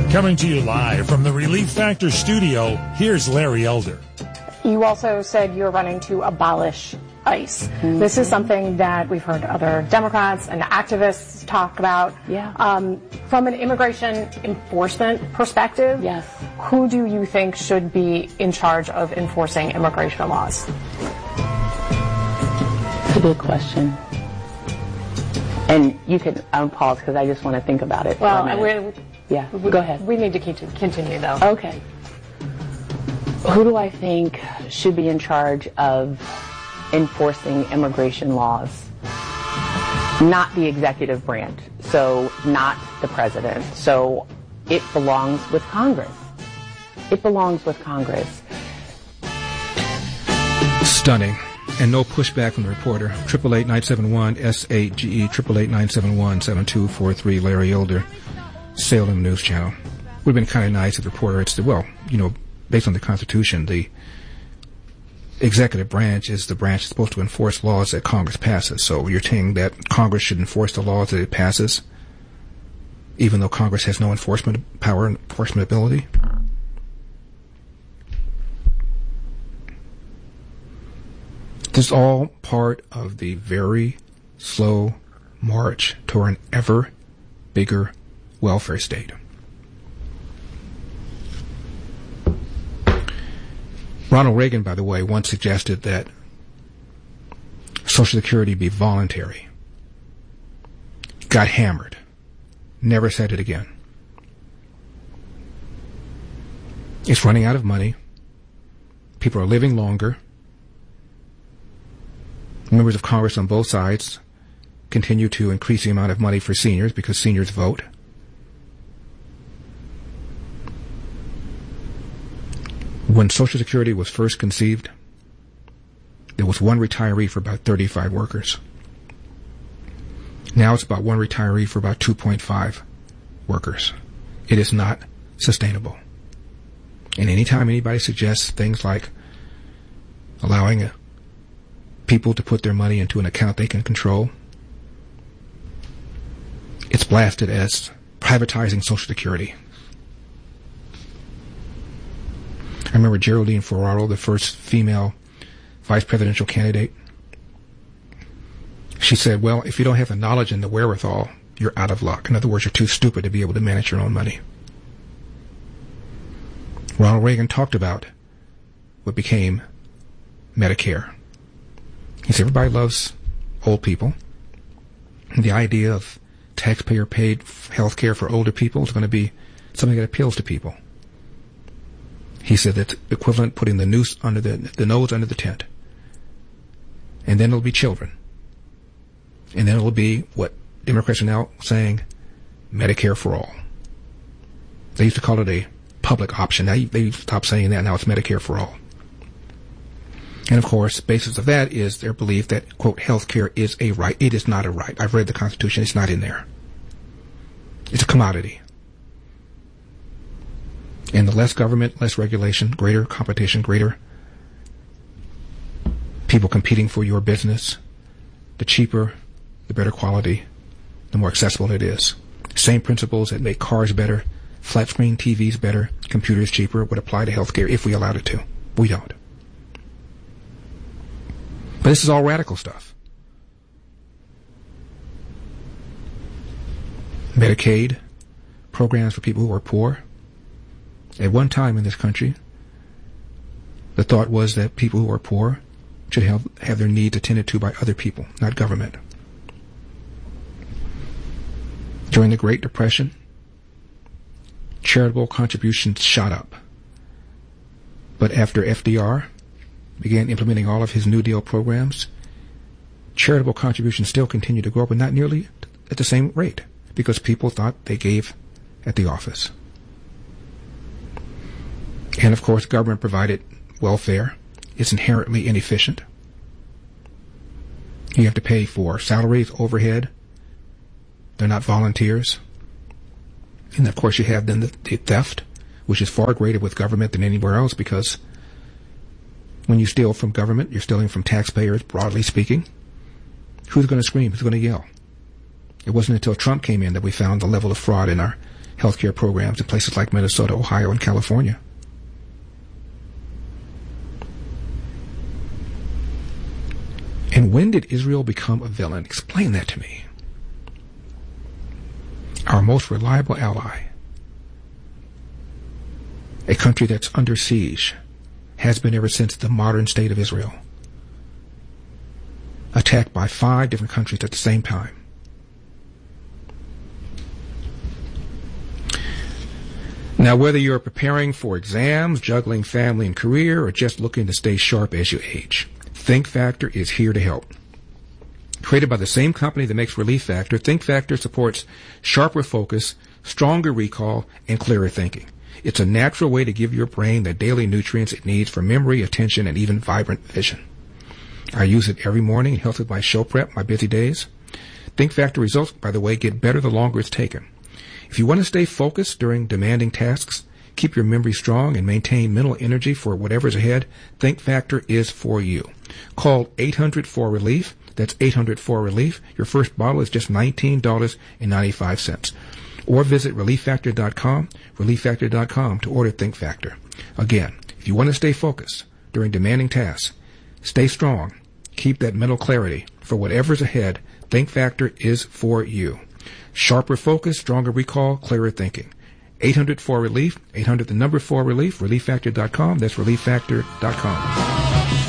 Coming to you live from the Relief Factor studio, here's Larry Elder. You also said you're running to abolish ICE. Mm-hmm. This is something that we've heard other Democrats and activists talk about. Yeah. From an immigration enforcement perspective, yes. Who do you think should be in charge of enforcing immigration laws? It's a good question. And you can pause because I just want to think about it. Well, go ahead. We need to continue, though. Okay. Who do I think should be in charge of enforcing immigration laws? Not the executive branch, so not the president. So it belongs with Congress. It belongs with Congress. Stunning. And no pushback from the reporter. 888-971-SAGE, 888-971-7243, Larry Elder, Salem News Channel. Would have been kind of nice if the reporter had said, well, based on the Constitution, the executive branch is the branch that's supposed to enforce laws that Congress passes. So you're saying that Congress should enforce the laws that it passes, even though Congress has no enforcement power and enforcement ability? This is all part of the very slow march toward an ever bigger welfare state. Ronald Reagan, by the way, once suggested that Social Security be voluntary. Got hammered. Never said it again. It's running out of money. People are living longer. Members of Congress on both sides continue to increase the amount of money for seniors because seniors vote. When Social Security was first conceived, there was one retiree for about 35 workers. Now it's about one retiree for about 2.5 workers. It is not sustainable. And anytime anybody suggests things like allowing people to put their money into an account they can control, it's blasted as privatizing Social Security. I remember Geraldine Ferraro, the first female vice presidential candidate. She said, well, if you don't have the knowledge and the wherewithal, you're out of luck. In other words, you're too stupid to be able to manage your own money. Ronald Reagan talked about what became Medicare. He said everybody loves old people. And the idea of taxpayer-paid health care for older people is going to be something that appeals to people. He said that's equivalent putting the noose under the nose under the tent. And then it'll be children. And then it'll be what Democrats are now saying, Medicare for all. They used to call it a public option. Now they stopped saying that. Now it's Medicare for all. And of course, the basis of that is their belief that, quote, health care is a right. It is not a right. I've read the Constitution. It's not in there. It's a commodity. And the less government, less regulation, greater competition, greater people competing for your business, the cheaper, the better quality, the more accessible it is. Same principles that make cars better, flat screen TVs better, computers cheaper would apply to healthcare if we allowed it to. We don't. But this is all radical stuff. Medicaid, programs for people who are poor. At one time in this country, the thought was that people who are poor should have their needs attended to by other people, not government. During the Great Depression, charitable contributions shot up. But after FDR began implementing all of his New Deal programs, charitable contributions still continue to grow, but not nearly at the same rate, because people thought they gave at the office. And of course, government-provided welfare is inherently inefficient. You have to pay for salaries, overhead. They're not volunteers. And of course, you have then the theft, which is far greater with government than anywhere else, because when you steal from government, you're stealing from taxpayers, broadly speaking. Who's going to scream? Who's going to yell? It wasn't until Trump came in that we found the level of fraud in our healthcare programs in places like Minnesota, Ohio, and California. And when did Israel become a villain? Explain that to me. Our most reliable ally, a country that's under siege, has been ever since the modern state of Israel, attacked by 5 different countries at the same time. Now, whether you're preparing for exams, juggling family and career, or just looking to stay sharp as you age, Think Factor is here to help. Created by the same company that makes Relief Factor, Think Factor supports sharper focus, stronger recall, and clearer thinking. It's a natural way to give your brain the daily nutrients it needs for memory, attention, and even vibrant vision. I use it every morning and helps with my show prep, my busy days. Think Factor results, by the way, get better the longer it's taken. If you want to stay focused during demanding tasks, keep your memory strong, and maintain mental energy for whatever's ahead, Think Factor is for you. Call 800-4RELIEF. That's 800-4RELIEF. Your first bottle is just $19.95. Or visit ReliefFactor.com to order Think Factor. Again, if you want to stay focused during demanding tasks, stay strong, keep that mental clarity for whatever's ahead, Think Factor is for you. Sharper focus, stronger recall, clearer thinking. 800-4RELIEF, 800-4RELIEF, ReliefFactor.com. That's ReliefFactor.com.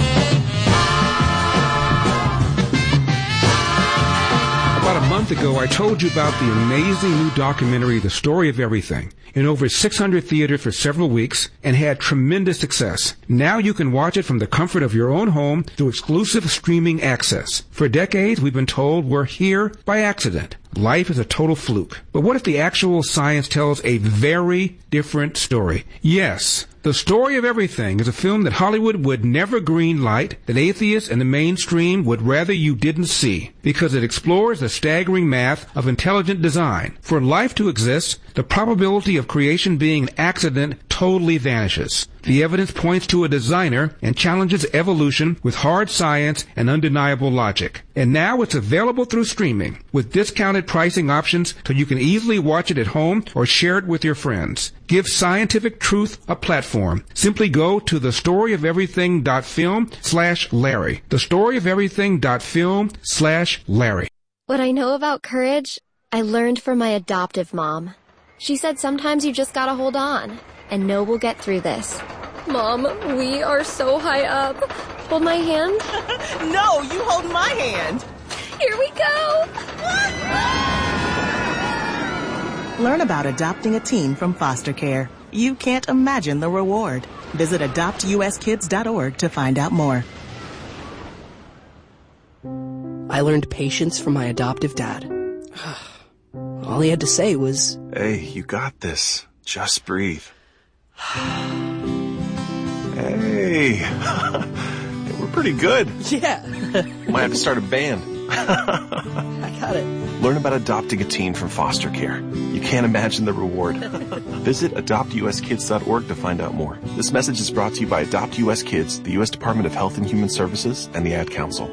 About a month ago, I told you about the amazing new documentary, The Story of Everything, in over 600 theaters for several weeks and had tremendous success. Now you can watch it from the comfort of your own home through exclusive streaming access. For decades, we've been told we're here by accident. Life is a total fluke. But what if the actual science tells a very different story? Yes, The Story of Everything is a film that Hollywood would never green light, that atheists and the mainstream would rather you didn't see, because it explores the staggering math of intelligent design. For life to exist, the probability of creation being an accident totally vanishes. The evidence points to a designer and challenges evolution with hard science and undeniable logic. And now it's available through streaming with discounted pricing options so you can easily watch it at home or share it with your friends. Give scientific truth a platform. Simply go to thestoryoferything.film/Larry. Thestoryoferything.film/Larry. What I know about courage, I learned from my adoptive mom. She said sometimes you just gotta hold on and know we'll get through this. Mom, we are so high up. Hold my hand. No, you hold my hand. Here we go. Learn about adopting a teen from foster care. You can't imagine the reward. Visit adoptuskids.org to find out more. I learned patience from my adoptive dad. All he had to say was, "Hey, you got this. Just breathe." Hey, we're pretty good. yeah. Might have to start a band. I got it. Learn about adopting a teen from foster care. You can't imagine the reward. Visit adoptuskids.org to find out more. This message is brought to you by Adopt US Kids, the U.S. Department of Health and Human Services, and the Ad Council.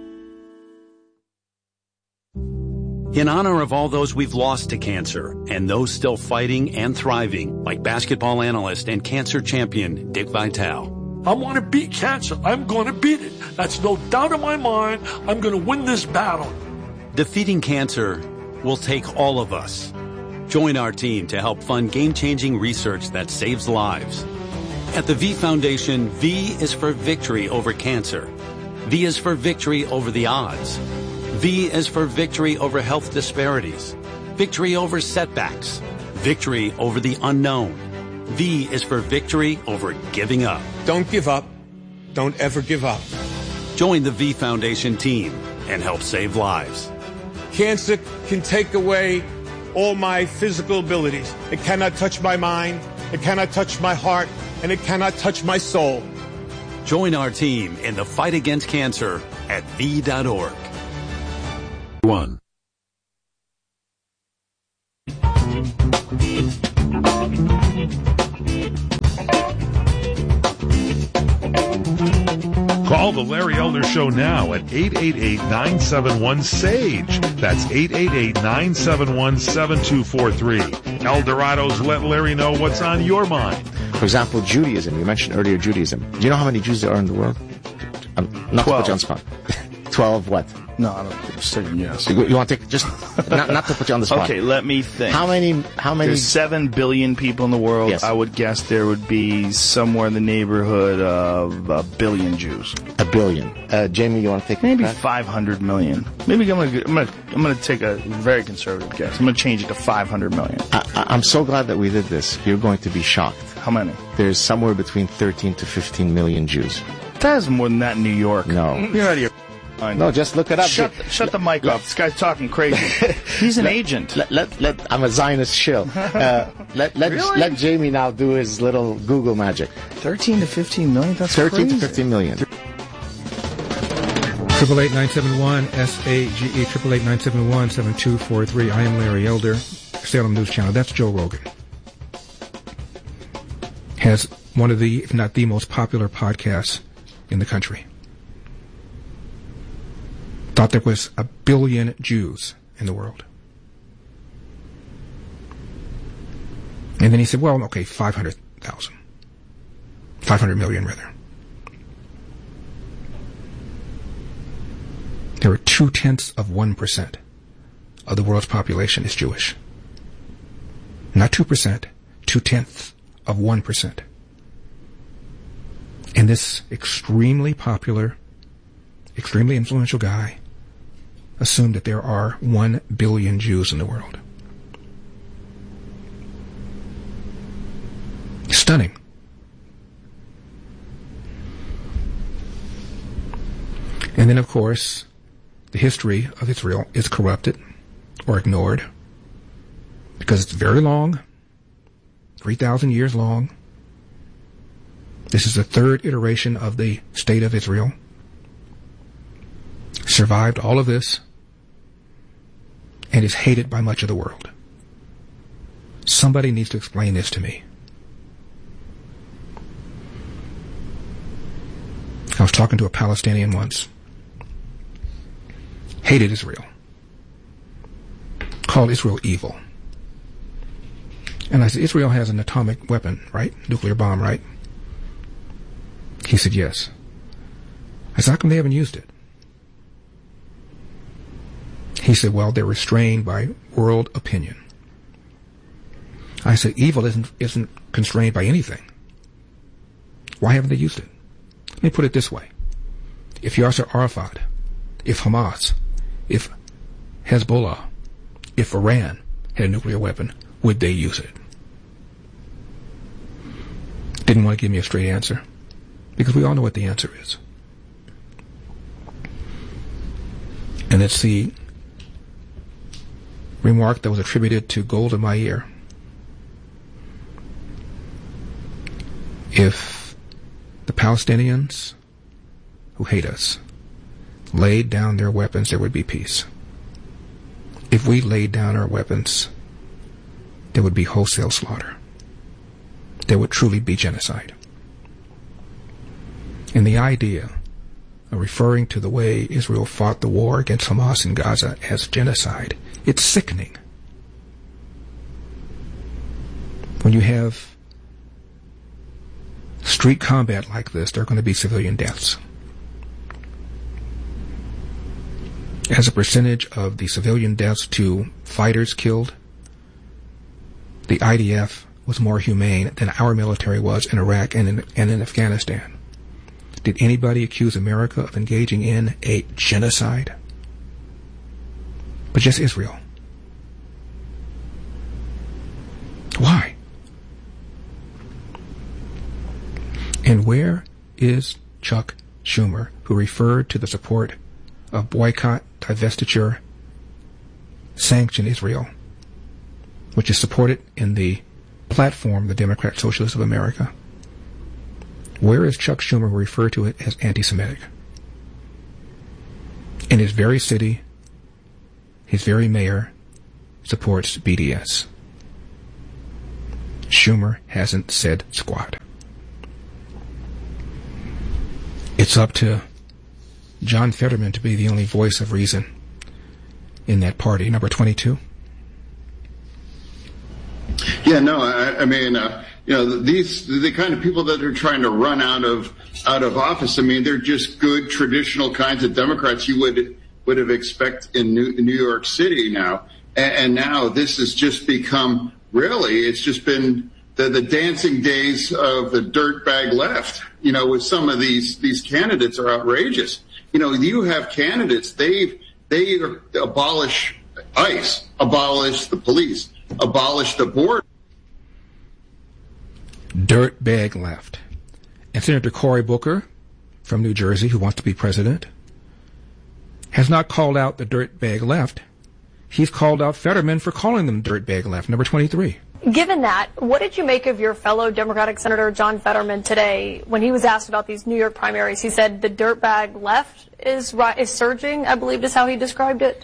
In honor of all those we've lost to cancer and those still fighting and thriving, like basketball analyst and cancer champion Dick Vitale. I want to beat cancer. I'm going to beat it. That's no doubt in my mind. I'm going to win this battle. Defeating cancer will take all of us. Join our team to help fund game-changing research that saves lives. At the V Foundation, V is for victory over cancer. V is for victory over the odds. V is for victory over health disparities, victory over setbacks, victory over the unknown. V is for victory over giving up. Don't give up. Don't ever give up. Join the V Foundation team and help save lives. Cancer can take away all my physical abilities. It cannot touch my mind, it cannot touch my heart, and it cannot touch my soul. Join our team in the fight against cancer at V.org. 1. Call the Larry Elder Show now at 888-971-SAGE. That's 888-971-7243. El Dorado's Let Larry Know What's on Your Mind. For example, Judaism. You mentioned earlier Judaism. Do you know how many Jews there are in the world? Not 12. To put you on the spot. 12 what? No, I don't think yes. You want to take just not to put you on the spot. Okay, let me think. How many? There's 7 billion people in the world. Yes. I would guess there would be somewhere in the neighborhood of 1 billion Jews. 1 billion. Jamie, you want to take maybe 500 million? Maybe I'm gonna take a very conservative guess. I'm gonna change it to 500 million. I'm so glad that we did this. You're going to be shocked. How many? There's somewhere between 13 to 15 million Jews. That is more than that in New York. No. You're out of your mind. No, just look it up. Shut the mic off. This guy's talking crazy. He's an agent. I'm a Zionist shill. Let Jamie now do his little Google magic. 13 to 15 million? That's 13 crazy. to 15 million. 888-971-SAGE, 888-971-7243. I am Larry Elder, Salem News Channel. That's Joe Rogan. Has one of the, if not the most popular podcasts in the country. Thought there was 1 billion Jews in the world. And then he said, well, okay, 500,000. 500 million, rather. There are 0.2% of the world's population is Jewish. Not 2%, 0.2%. And this extremely popular, extremely influential guy assumed that there are 1 billion Jews in the world. Stunning. And then, of course, the history of Israel is corrupted or ignored because it's very long, 3,000 years long. This is the third iteration of the State of Israel. Survived all of this and is hated by much of the world. Somebody needs to explain this to me. I was talking to a Palestinian once. Hated Israel. Called Israel evil. And I said, Israel has an atomic weapon, right? Nuclear bomb, right? He said, yes. I said, how come they haven't used it? He said, well, they're restrained by world opinion. I said, evil isn't constrained by anything. Why haven't they used it? Let me put it this way. If Yasser Arafat, if Hamas, if Hezbollah, if Iran had a nuclear weapon, would they use it? Didn't want to give me a straight answer, because we all know what the answer is. And it's the remark that was attributed to Golda Meir. If the Palestinians who hate us laid down their weapons, there would be peace. If we laid down our weapons, there would be wholesale slaughter. There would truly be genocide. And the idea of referring to the way Israel fought the war against Hamas in Gaza as genocide, it's sickening. When you have street combat like this, there are going to be civilian deaths. As a percentage of the civilian deaths to fighters killed, the IDF was more humane than our military was in Iraq and in Afghanistan. Did anybody accuse America of engaging in a genocide? But just Israel. Why? And where is Chuck Schumer, who referred to the support of boycott, divestiture, sanction Israel, which is supported in the platform of the Democrat Socialists of America? Where is Chuck Schumer, who referred to it as anti-Semitic? In his very city, his very mayor supports BDS. Schumer hasn't said squat. It's up to John Fetterman to be the only voice of reason in that party. Number 22. Yeah, no, I mean, the kind of people that are trying to run out of office, I mean, they're just good traditional kinds of Democrats you would have expected in New York City now. And now this has just become, really, it's just been the dancing days of the dirtbag left, with some of these candidates are outrageous. You have candidates, they abolish ICE, abolish the police, abolish the border. Dirtbag left. And Senator Cory Booker from New Jersey, who wants to be president, has not called out the dirtbag left. He's called out Fetterman for calling them dirtbag left, number 23. Given that, what did you make of your fellow Democratic Senator John Fetterman today when he was asked about these New York primaries? He said the dirtbag left is surging, I believe is how he described it.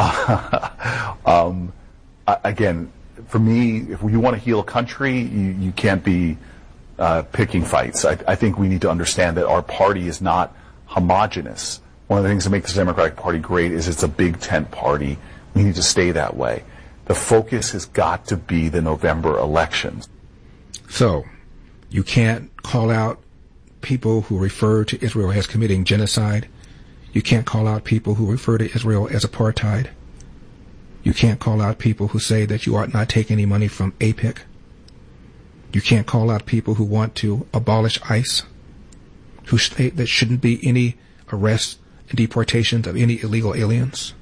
Again, for me, if you want to heal a country, you can't be picking fights. I think we need to understand that our party is not homogenous. One of the things that makes the Democratic Party great is it's a big tent party. We need to stay that way. The focus has got to be the November elections. So, you can't call out people who refer to Israel as committing genocide. You can't call out people who refer to Israel as apartheid. You can't call out people who say that you ought not take any money from AIPAC. You can't call out people who want to abolish ICE, who state that shouldn't be any arrests and deportations of any illegal aliens.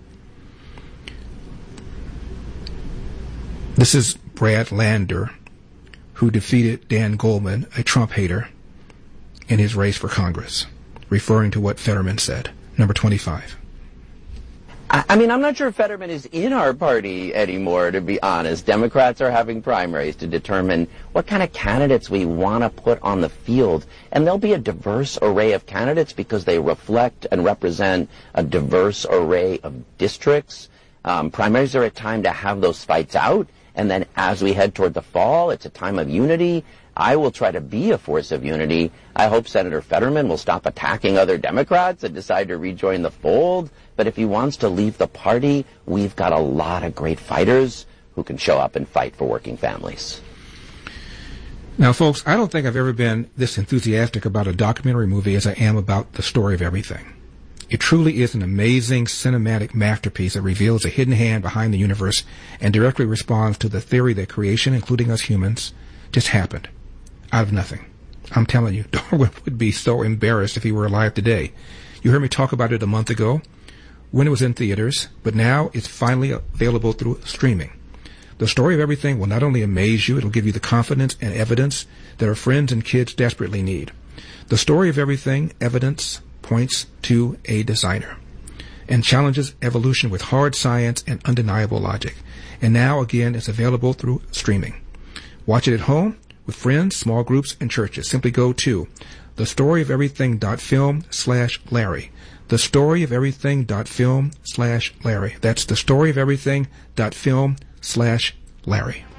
This is Brad Lander, who defeated Dan Goldman, a Trump hater, in his race for Congress, referring to what Fetterman said. Number 25. I mean, I'm not sure Fetterman is in our party anymore, to be honest. Democrats are having primaries to determine what kind of candidates we want to put on the field. And there'll be a diverse array of candidates because they reflect and represent a diverse array of districts. Primaries are a time to have those fights out. And then as we head toward the fall, it's a time of unity. I will try to be a force of unity. I hope Senator Fetterman will stop attacking other Democrats and decide to rejoin the fold. But if he wants to leave the party, we've got a lot of great fighters who can show up and fight for working families. Now, folks, I don't think I've ever been this enthusiastic about a documentary movie as I am about The Story of Everything. It truly is an amazing cinematic masterpiece that reveals a hidden hand behind the universe and directly responds to the theory that creation, including us humans, just happened out of nothing. I'm telling you, Darwin would be so embarrassed if he were alive today. You heard me talk about it a month ago when it was in theaters, but now it's finally available through streaming. The Story of Everything will not only amaze you, it'll give you the confidence and evidence that our friends and kids desperately need. The Story of Everything evidence points to a designer and challenges evolution with hard science and undeniable logic. And now, again, it's available through streaming. Watch it at home with friends, small groups, and churches. Simply go to thestoryoferything.film/Larry. Thestoryoferything.film/Larry. That's thestoryoferything.film/Larry.